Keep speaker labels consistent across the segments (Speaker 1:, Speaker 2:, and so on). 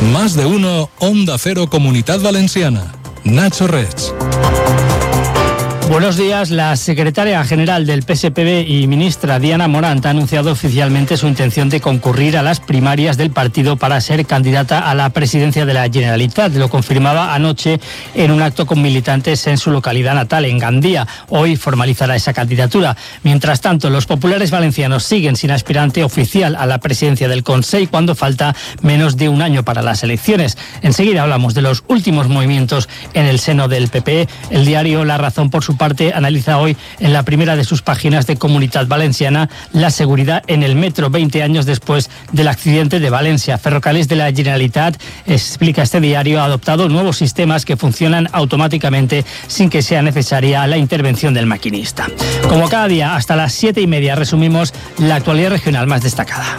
Speaker 1: Más de uno, Onda Cero Comunitat Valenciana. Nacho Reig.
Speaker 2: Buenos días. La secretaria general del PSPB y ministra Diana Morant ha anunciado oficialmente su intención de concurrir a las primarias del partido para ser candidata a la presidencia de la Generalitat. Lo confirmaba anoche en un acto con militantes en su localidad natal, en Gandía. Hoy formalizará esa candidatura. Mientras tanto, los populares valencianos siguen sin aspirante oficial a la presidencia del Consell cuando falta menos de un año para las elecciones. Enseguida hablamos de los últimos movimientos en el seno del PP. El diario La Razón, por su parte, analiza hoy en la primera de sus páginas de Comunitat Valenciana la seguridad en el metro 20 años después del accidente de Valencia. Ferrocarriles de la Generalitat, explica este diario, ha adoptado nuevos sistemas que funcionan automáticamente sin que sea necesaria la intervención del maquinista. Como cada día, hasta las 7:30 resumimos la actualidad regional más destacada.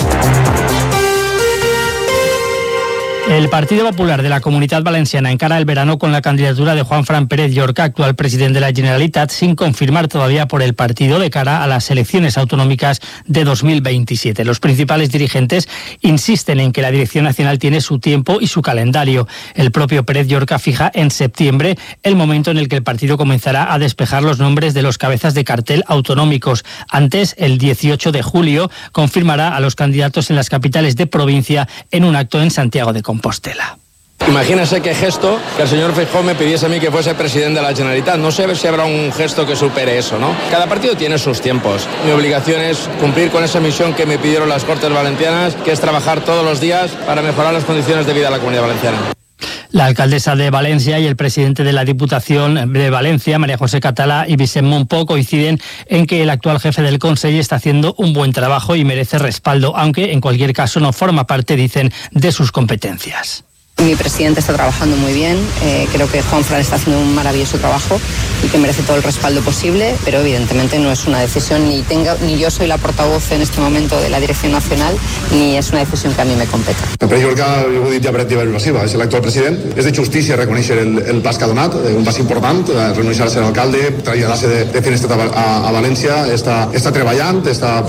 Speaker 2: El Partido Popular de la Comunitat Valenciana encara el verano con la candidatura de Juanfran Pérez Llorca, actual presidente de la Generalitat, sin confirmar todavía por el partido de cara a las elecciones autonómicas de 2027. Los principales dirigentes insisten en que la Dirección Nacional tiene su tiempo y su calendario. El propio Pérez Llorca fija en septiembre el momento en el que el partido comenzará a despejar los nombres de los cabezas de cartel autonómicos. Antes, el 18 de julio, confirmará a los candidatos en las capitales de provincia en un acto en Santiago de Compostela.
Speaker 3: Imagínese qué gesto que el señor Feijóo me pidiese a mí que fuese presidente de la Generalitat. No sé si habrá un gesto que supere eso, ¿no? Cada partido tiene sus tiempos. Mi obligación es cumplir con esa misión que me pidieron las Cortes Valencianas, que es trabajar todos los días para mejorar las condiciones de vida de la Comunidad Valenciana.
Speaker 2: La alcaldesa de Valencia y el presidente de la Diputación de Valencia, María José Català y Vicent Montpó, coinciden en que el actual jefe del Consell está haciendo un buen trabajo y merece respaldo, aunque en cualquier caso no forma parte, dicen, de sus competencias.
Speaker 4: Mi presidente está trabajando muy bien, creo que Juanfran está haciendo un maravilloso trabajo y que merece todo el respaldo posible, pero evidentemente no es una decisión, ni yo soy la portavoz en este momento de la Dirección Nacional, ni és una decisió que a mi me compete.
Speaker 5: El Pere Llorca, ho he dit ja per activa i passiva, és l'actual president. És de justícia reconèixer el pas que ha donat, un pas important, renunciar a ser alcalde, traslladar-se de Finestrat a València, està treballant,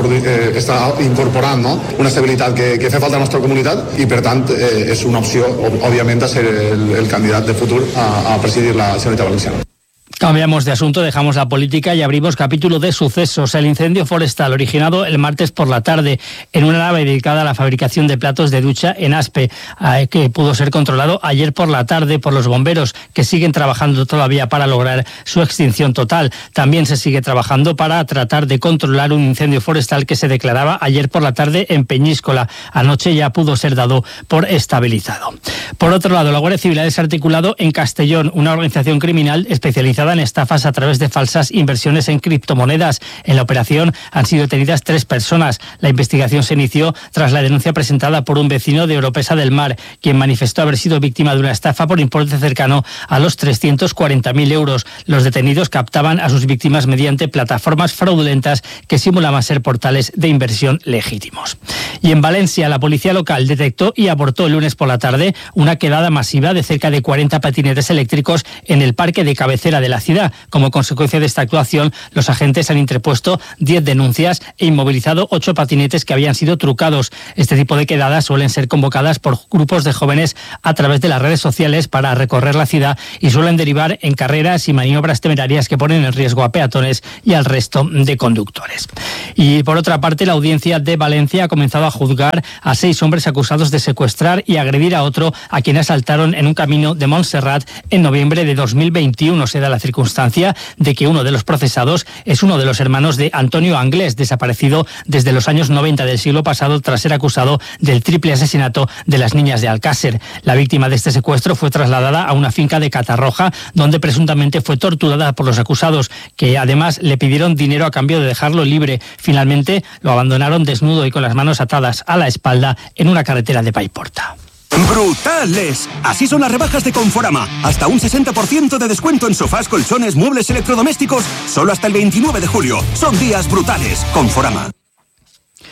Speaker 5: està incorporant, no? Una estabilitat que fa falta a la nostra comunitat i, per tant, és una opció, obviamente, a ser el candidat de futur a presidir la Generalitat Valenciana.
Speaker 2: Cambiamos de asunto, dejamos la política y abrimos capítulo de sucesos. El incendio forestal originado el martes por la tarde en una nave dedicada a la fabricación de platos de ducha en Aspe, que pudo ser controlado ayer por la tarde por los bomberos, que siguen trabajando todavía para lograr su extinción total. También se sigue trabajando para tratar de controlar un incendio forestal que se declaraba ayer por la tarde en Peñíscola. Anoche ya pudo ser dado por estabilizado. Por otro lado, la Guardia Civil ha desarticulado en Castellón una organización criminal especializada en estafas a través de falsas inversiones en criptomonedas. En la operación han sido detenidas 3 personas. La investigación se inició tras la denuncia presentada por un vecino de Oropesa del Mar, quien manifestó haber sido víctima de una estafa por importe cercano a los 340.000 euros. Los detenidos captaban a sus víctimas mediante plataformas fraudulentas que simulaban ser portales de inversión legítimos. Y en Valencia, la policía local detectó y abortó el lunes por la tarde una quedada masiva de cerca de 40 patinetes eléctricos en el parque de cabecera de la ciudad. Como consecuencia de esta actuación, los agentes han interpuesto 10 denuncias e inmovilizado 8 patinetes que habían sido trucados. Este tipo de quedadas suelen ser convocadas por grupos de jóvenes a través de las redes sociales para recorrer la ciudad y suelen derivar en carreras y maniobras temerarias que ponen en riesgo a peatones y al resto de conductores. Y por otra parte, la audiencia de Valencia ha comenzado a juzgar a 6 hombres acusados de secuestrar y agredir a otro a quien asaltaron en un camino de Montserrat en noviembre de 2021. Se da la circunstancia de que uno de los procesados es uno de los hermanos de Antonio Anglés, desaparecido desde los años 90 del siglo pasado tras ser acusado del triple asesinato de las niñas de Alcácer. La víctima de este secuestro fue trasladada a una finca de Catarroja, donde presuntamente fue torturada por los acusados, que además le pidieron dinero a cambio de dejarlo libre. Finalmente lo abandonaron desnudo y con las manos atadas a la espalda en una carretera de Paiporta.
Speaker 6: ¡Brutales! Así son las rebajas de Conforama. Hasta un 60% de descuento en sofás, colchones, muebles electrodomésticos. Solo hasta el 29 de julio. Son días brutales. Conforama.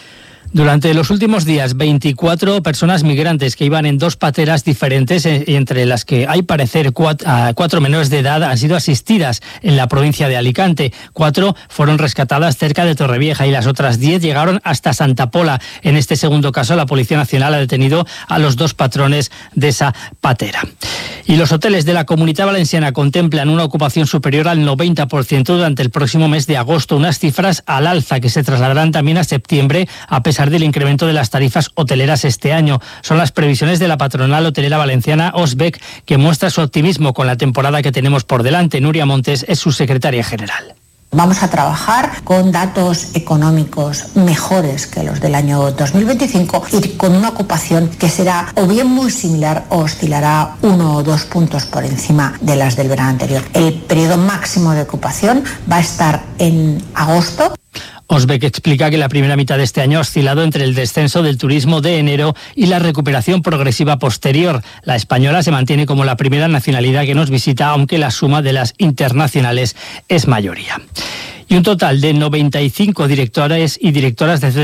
Speaker 2: Durante los últimos días, 24 personas migrantes que iban en 2 pateras diferentes, entre las que hay parecer 4 menores de edad, han sido asistidas en la provincia de Alicante. 4 fueron rescatadas cerca de Torrevieja y las otras 10 llegaron hasta Santa Pola. En este segundo caso, la Policía Nacional ha detenido a los 2 patrones de esa patera. Y los hoteles de la Comunitat Valenciana contemplan una ocupación superior al 90% durante el próximo mes de agosto, unas cifras al alza que se trasladarán también a septiembre, a pesar del incremento de las tarifas hoteleras este año. Son las previsiones de la patronal hotelera valenciana OSBEC, que muestra su optimismo con la temporada que tenemos por delante. Nuria Montes es su secretaria general.
Speaker 7: Vamos a trabajar con datos económicos mejores que los del año 2025 y con una ocupación que será o bien muy similar o oscilará 1 o 2 puntos por encima de las del verano anterior. El periodo máximo de ocupación va a estar en agosto.
Speaker 2: OSBEC explica que la primera mitad de este año ha oscilado entre el descenso del turismo de enero y la recuperación progresiva posterior. La española se mantiene como la primera nacionalidad que nos visita, aunque la suma de las internacionales es mayoría. Y un total de 95 directores y directoras de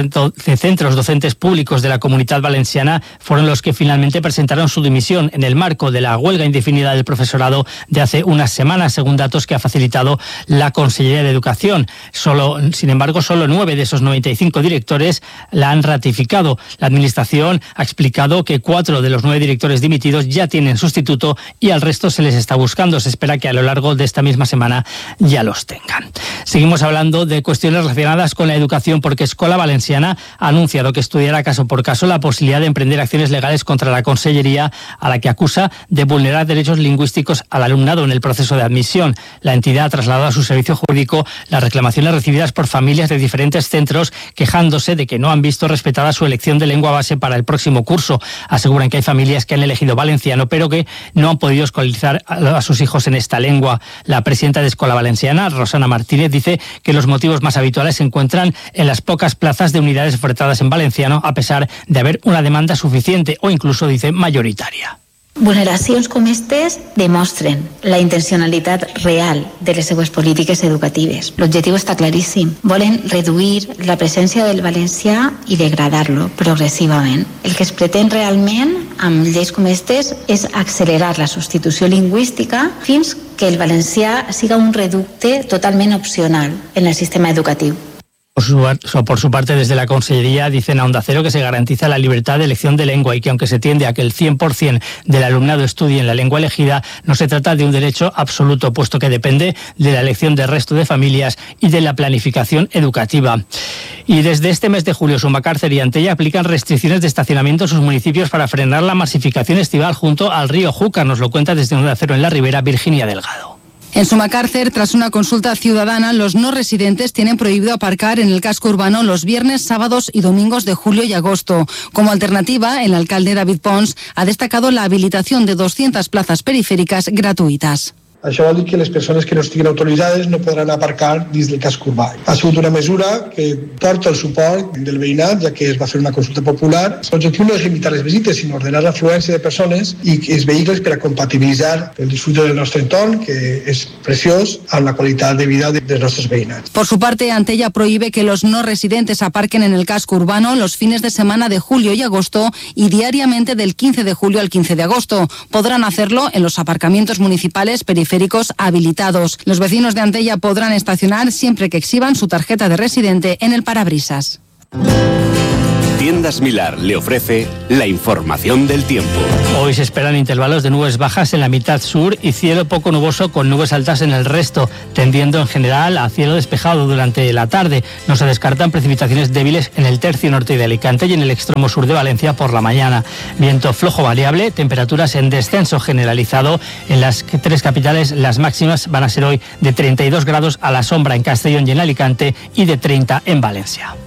Speaker 2: centros docentes públicos de la Comunitat Valenciana fueron los que finalmente presentaron su dimisión en el marco de la huelga indefinida del profesorado de hace unas semanas, según datos que ha facilitado la Consellería de Educación. Sin embargo, solo 9 de esos 95 directores la han ratificado. La Administración ha explicado que 4 de los 9 directores dimitidos ya tienen sustituto y al resto se les está buscando. Se espera que a lo largo de esta misma semana ya los tengan. Seguimos hablando de cuestiones relacionadas con la educación, porque Escola Valenciana ha anunciado que estudiará caso por caso la posibilidad de emprender acciones legales contra la Consellería, a la que acusa de vulnerar derechos lingüísticos al alumnado en el proceso de admisión. La entidad ha trasladado a su servicio jurídico las reclamaciones recibidas por familias de diferentes centros, quejándose de que no han visto respetada su elección de lengua base para el próximo curso. Aseguran que hay familias que han elegido valenciano, pero que no han podido escolarizar a sus hijos en esta lengua. La presidenta de Escola Valenciana, Rosana Martínez, dice que los motivos más habituales se encuentran en las pocas plazas de unidades ofertadas en valenciano, a pesar de haber una demanda suficiente o incluso, dice, mayoritaria.
Speaker 8: Vulneracions com aquestes demostren la intencionalitat real de les seues polítiques educatives. L'objectiu està claríssim. Volen reduir la presència del valencià i degradar-lo progressivament. El que es pretén realment amb lleis com aquestes és accelerar la substitució lingüística fins que el valencià siga un reducte totalment opcional en el sistema educatiu.
Speaker 2: Por su parte, desde la Consellería dicen a Onda Cero que se garantiza la libertad de elección de lengua y que aunque se tiende a que el 100% del alumnado estudie en la lengua elegida, no se trata de un derecho absoluto, puesto que depende de la elección del resto de familias y de la planificación educativa. Y desde este mes de julio, Sumacárcer y Antella aplican restricciones de estacionamiento en sus municipios para frenar la masificación estival junto al río Júcar. Nos lo cuenta desde Onda Cero en la Ribera, Virginia Delgado.
Speaker 9: En Sumacárcer, tras una consulta ciudadana, los no residentes tienen prohibido aparcar en el casco urbano los viernes, sábados y domingos de julio y agosto. Como alternativa, el alcalde David Pons ha destacado la habilitación de 200 plazas periféricas gratuïtes.
Speaker 10: Això vol dir que les persones que no estiguin autoritzades no podran aparcar dins del casc urbà. Ha sigut una mesura que porta el suport del veïnat, ja que es va fer una consulta popular. L'objectiu no és limitar les visites, sinó ordenar l'afluència de persones i els vehicles per a compatibilitzar el disfrute del nostre entorn, que és preciós, amb la qualitat de vida dels nostres veïnats.
Speaker 9: Por su parte, Antella prohíbe que los no residentes aparquen en el casco urbano los fines de semana de julio y agosto y diariamente del 15 de julio al 15 de agosto. Podrán hacerlo en los aparcamientos municipales periféricos habilitados. Los vecinos de Antella podrán estacionar siempre que exhiban su tarjeta de residente en el parabrisas.
Speaker 6: Tiendas Milar le ofrece la información del tiempo.
Speaker 2: Hoy se esperan intervalos de nubes bajas en la mitad sur y cielo poco nuboso con nubes altas en el resto, tendiendo en general a cielo despejado durante la tarde. No se descartan precipitaciones débiles en el tercio norte de Alicante y en el extremo sur de Valencia por la mañana. Viento flojo variable, temperaturas en descenso generalizado. En las 3 capitales las máximas van a ser hoy de 32 grados a la sombra en Castellón y en Alicante y de 30 en Valencia.